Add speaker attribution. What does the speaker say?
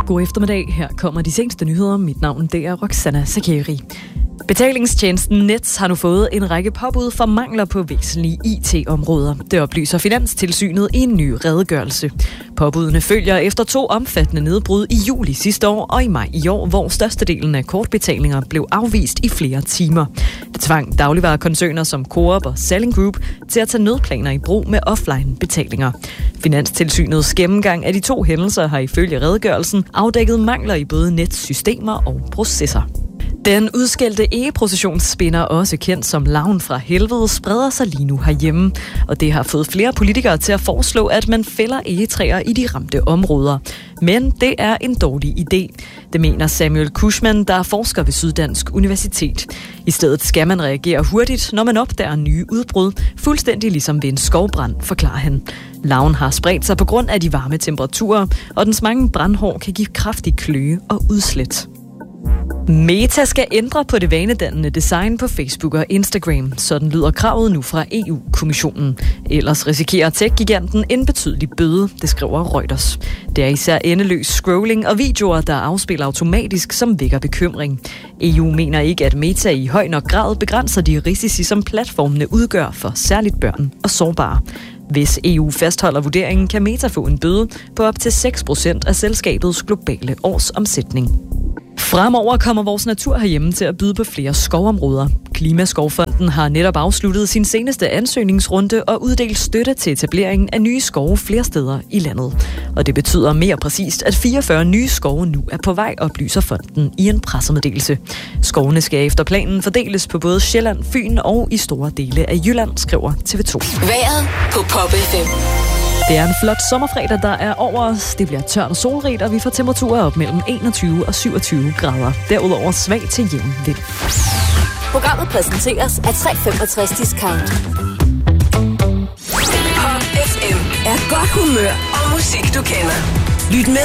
Speaker 1: God eftermiddag. Her kommer de seneste nyheder. Mit navn det er Roxana Sakeri. Betalingstjenesten Nets har nu fået en række påbud for mangler på væsentlige IT-områder. Det oplyser Finanstilsynet i en ny redegørelse. Påbudene følger efter 2 omfattende nedbrud i juli sidste år og i maj i år, hvor størstedelen af kortbetalinger blev afvist i flere timer. Det tvang dagligvarekoncerner som Coop og Salling Group til at tage nødplaner i brug med offline-betalinger. Finanstilsynets gennemgang af de 2 hændelser har ifølge redegørelsen afdækket mangler i både Nets systemer og processer. Den udskældte egeprocessionsspinder, også kendt som Lavn fra helvede, spreder sig lige nu herhjemme. Og det har fået flere politikere til at foreslå, at man fælder egetræer i de ramte områder. Men det er en dårlig idé. Det mener Samuel Cushman, der er forsker ved Syddansk Universitet. I stedet skal man reagere hurtigt, når man opdager nye udbrud, fuldstændig ligesom ved en skovbrand, forklarer han. Lavn har spredt sig på grund af de varme temperaturer, og dens mange brandhår kan give kraftig kløe og udslæt. Meta skal ændre på det vanedannende design på Facebook og Instagram. Sådan lyder kravet nu fra EU-kommissionen. Ellers risikerer tech-giganten en betydelig bøde, det skriver Reuters. Det er især endeløs scrolling og videoer, der afspiller automatisk, som vækker bekymring. EU mener ikke, at Meta i høj nok grad begrænser de risici, som platformene udgør for særligt børn og sårbare. Hvis EU fastholder vurderingen, kan Meta få en bøde på op til 6% af selskabets globale årsomsætning. Fremover kommer vores natur herhjemme til at byde på flere skovområder. Klimaskovfonden har netop afsluttet sin seneste ansøgningsrunde og uddelt støtte til etableringen af nye skove flere steder i landet. Og det betyder mere præcist, at 44 nye skove nu er på vej, oplyser fonden i en pressemeddelelse. Skovene skal efter planen fordeles på både Sjælland, Fyn og i store dele af Jylland, skriver TV2.
Speaker 2: Vejret på Pop FM.
Speaker 1: Det er en flot sommerfredag, der er over os. Det bliver tørt og solrigt, og vi får temperaturer op mellem 21 og 27 grader. Derudover svag til jævn vind.
Speaker 2: Programmet præsenteres af 365 Discount. Pop FM er godt humør og musik, du kender. Lyt med